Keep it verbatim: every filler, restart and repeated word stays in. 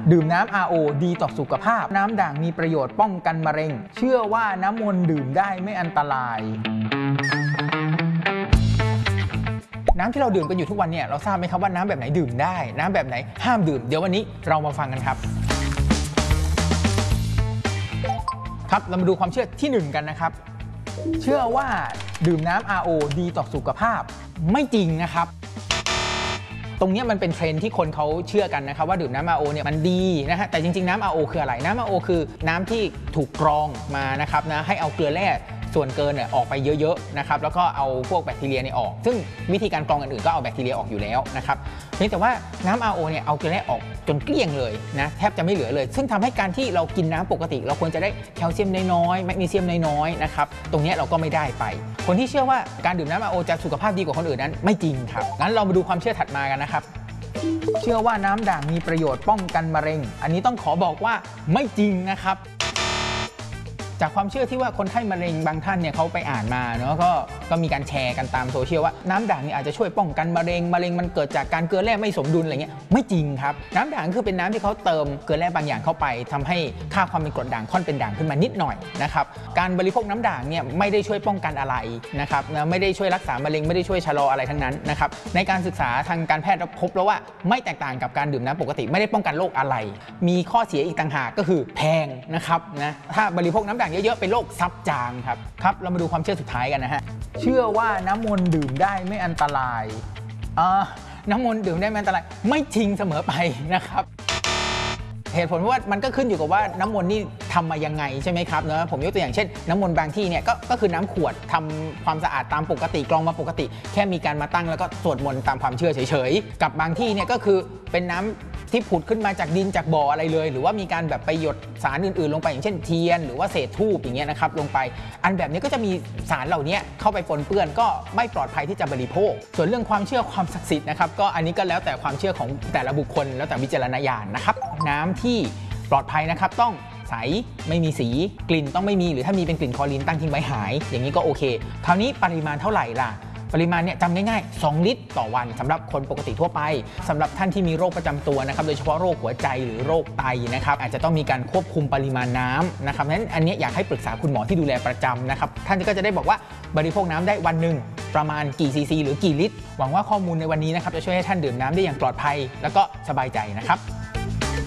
ดื่มน้ำ อาร์ โอ ดีต่อสุขภาพน้ำด่างมีประโยชน์ป้องกันมะเร็งเชื่อว่าน้ำมนต์ดื่มได้ไม่อันตรายน้ำที่เราดื่มกันอยู่ทุกวันเนี่ยเราทราบไหมครับว่าน้ำแบบไหนดื่มได้น้ำแบบไหนห้ามดื่มเดี๋ยววันนี้เรามาฟังกันครับครับเรามาดูความเชื่อที่หนึ่งกันนะครับเชื่อว่าดื่มน้ำ อาร์ โอ ดีต่อสุขภาพไม่จริงนะครับตรงนี้มันเป็นเทรนด์ที่คนเขาเชื่อกันนะครับว่าดื่มน้ำ อาร์ โอ เนี่ยมันดีนะฮะแต่จริงๆน้ำ อาร์ โอ คืออะไรน้ำ อาร์ โอ คือน้ำที่ถูกกรองมานะครับนะให้เอาเกลือแร่ส่วนเกินเนี่ยออกไปเยอะๆนะครับแล้วก็เอาพวกแบคทีเรียเนี่ยออกซึ่งวิธีการกรองอื่นๆก็เอาแบคทีเรียออกอยู่แล้วนะครับเพียงแต่ว่าน้ำ อาร์ โอ เนี่ยเอาเกลือแร่ออกจนเกลี้ยงเลยนะแทบจะไม่เหลือเลยซึ่งทำให้การที่เรากินน้ำปกติเราควรจะได้แคลเซียมน้อยๆแมกนีเซียมน้อยๆนะครับตรงนี้เราก็ไม่ได้ไปคนที่เชื่อว่าการดื่มน้ำ อาร์ โอ จะสุขภาพดีกว่าคนอื่นนั้นไม่จริงครับงั้นเรามาดูความเชื่อถัดมากันนะครับเชื่อว่าน้ำด่างมีประโยชน์ป้องกันมะเร็งอันนี้ต้องขอบอกว่าไม่จริงนะครับจากความเชื่อที่ว่าคนไข้มะเร็งบางท่านเนี่ยเขาไปอ่านมาเนาะก็ก็มีการแชร์กันตามโซเชียลว่าน้ำด่างนี่อาจจะช่วยป้องกันมะเร็งมะเร็งมันเกิดจากการเกลือแร่ไม่สมดุลอะไรเงี้ยไม่จริงครับน้ำด่างคือเป็นน้ำที่เขาเติมเกลือแร่บางอย่างเข้าไปทำให้ค่าความเป็นกรดด่างค่อนเป็นด่างขึ้นมานิดหน่อยนะครับการบริโภคน้ำด่างเนี่ยไม่ได้ช่วยป้องกันอะไรนะครับนะไม่ได้ช่วยรักษามะเร็งไม่ได้ช่วยชะลออะไรทั้งนั้นนะครับในการศึกษาทางการแพทย์พบแล้วว่าไม่แตกต่างกับการดื่มน้ำปกติไม่ได้ป้องกันโรคอะไรมีข้อเสียอีกต่างหากก็คือแพงนะครับนะถ้าบริโภคน้ำด่างเยอะๆเป็นโรคซับจางครับครับเรามาดูความเชื่อสุดท้ายกันนะฮะเชื่อว่าน้ำมนต์ดื่มได้ไม่อันตรายอ่าน้ำมนต์ดื่มได้ไม่อันตรายไม่จริงเสมอไปนะครับเหตุผลว่ามันก็ขึ้นอยู่กับว่าน้ำมนต์นี่ทำมายังไงใช่ไหมครับเนอะผมยกตัวอย่างเช่นน้ำมนต์บางที่เนี่ย ก, ก็คือน้ำขวดทำความสะอาดตามปกติกรองมาปกติแค่มีการมาตั้งแล้วก็สวดมนต์ตามความเชื่อเฉยๆกับบางที่เนี่ยก็คือเป็นน้ำที่ผุดขึ้นมาจากดินจากบ่ออะไรเลยหรือว่ามีการแบบไปหยดสารอื่นๆลงไปอย่างเช่นเทียนหรือว่าเศษธูปอย่างเงี้ยนะครับลงไปอันแบบนี้ก็จะมีสารเหล่านี้เข้าไปปนเปื้อนก็ไม่ปลอดภัยที่จะบริโภคส่วนเรื่องความเชื่อความศักดิ์สิทธิ์นะครับก็อันนี้ก็แล้วแต่ความเชื่อของแต่ละบุคคลแล้วแต่วิจารณญาณนะครับน้ำที่ปลอดภัยนะครับต้องใสไม่มีสีกลิ่นต้องไม่มีหรือถ้ามีเป็นกลิ่นคลอรีนตั้งทิ้งไว้หายอย่างนี้ก็โอเคคราวนี้ปริมาณเท่าไหร่ล่ะปริมาณเนี่ยจำง่ายๆสองลิตรต่อวันสำหรับคนปกติทั่วไปสำหรับท่านที่มีโรคประจำตัวนะครับโดยเฉพาะโรคหัวใจหรือโรคไตนะครับอาจจะต้องมีการควบคุมปริมาณน้ำนะครับนั้นอันนี้อยากให้ปรึกษาคุณหมอที่ดูแลประจำนะครับท่านก็จะได้บอกว่าบริโภคน้ำได้วันหนึ่งประมาณกี่ซีซีหรือกี่ลิตรหวังว่าข้อมูลในวันนี้นะครับจะช่วยให้ท่านดื่มน้ำได้อย่างปลอดภัยแล้วก็สบายใจนะครับ